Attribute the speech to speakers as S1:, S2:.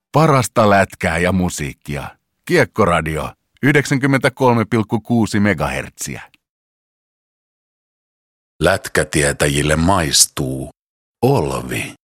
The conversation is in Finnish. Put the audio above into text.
S1: Parasta lätkää ja musiikkia. Kiekkoradio 93,6 MHz.
S2: Lätkätietäjille maistuu Olvi.